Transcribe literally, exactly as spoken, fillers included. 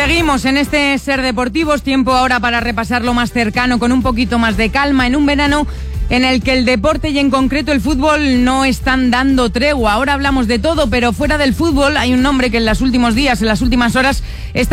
Seguimos en este Ser Deportivos, tiempo ahora para repasar lo más cercano con un poquito más de calma en un verano en el que el deporte y en concreto el fútbol no están dando tregua. Ahora hablamos de todo, pero fuera del fútbol hay un nombre que en los últimos días, en las últimas horas, está